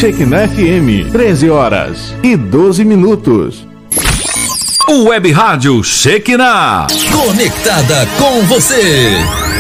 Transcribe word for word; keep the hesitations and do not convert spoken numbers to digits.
Shekinah F M, treze horas e doze minutos. O Web Rádio Shekinah, conectada com você.